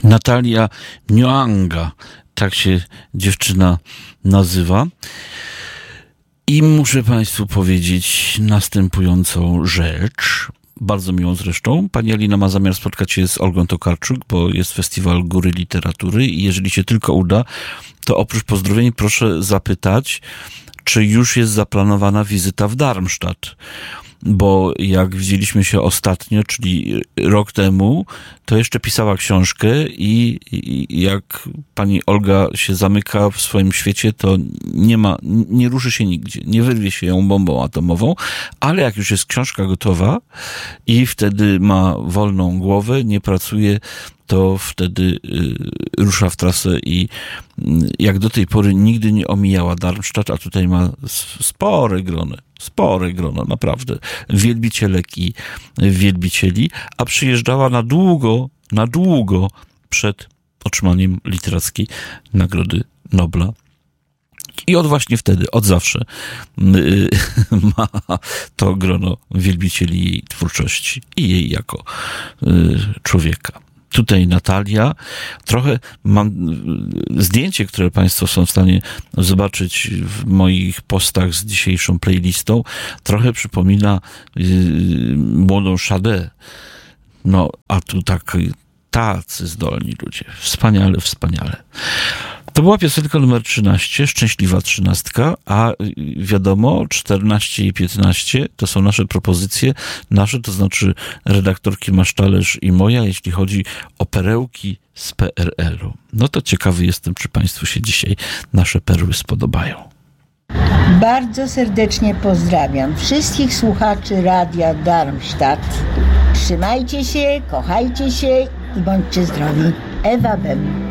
Natalia Mioanga, tak się dziewczyna nazywa. I muszę Państwu powiedzieć następującą rzecz, bardzo miłą zresztą. Pani Alina ma zamiar spotkać się z Olgą Tokarczuk, bo jest festiwal Góry Literatury i jeżeli się tylko uda, to oprócz pozdrowień proszę zapytać, czy już jest zaplanowana wizyta w Darmstadt. Bo jak widzieliśmy się ostatnio, czyli rok temu, to jeszcze pisała książkę i jak pani Olga się zamyka w swoim świecie, to nie ruszy się nigdzie, nie wyrwie się ją bombą atomową, ale jak już jest książka gotowa i wtedy ma wolną głowę, nie pracuje, to wtedy rusza w trasę i jak do tej pory nigdy nie omijała Darmstadt, a tutaj ma spore grono, naprawdę, wielbicielek i wielbicieli, a przyjeżdżała na długo przed otrzymaniem literackiej Nagrody Nobla. I właśnie wtedy, od zawsze ma to grono wielbicieli jej twórczości i jej jako człowieka. Tutaj Natalia, trochę mam zdjęcie, które Państwo są w stanie zobaczyć w moich postach z dzisiejszą playlistą, trochę przypomina młodą Sade. No, a tu tacy zdolni ludzie. Wspaniale, wspaniale. To była piosenka numer 13, Szczęśliwa 13, a wiadomo, 14 i 15 to są nasze propozycje, to znaczy redaktorki Masztalerz i moja, jeśli chodzi o perełki z PRL-u. No to ciekawy jestem, czy Państwu się dzisiaj nasze perły spodobają. Bardzo serdecznie pozdrawiam wszystkich słuchaczy Radia Darmstadt. Trzymajcie się, kochajcie się i bądźcie zdrowi. Ewa Bem.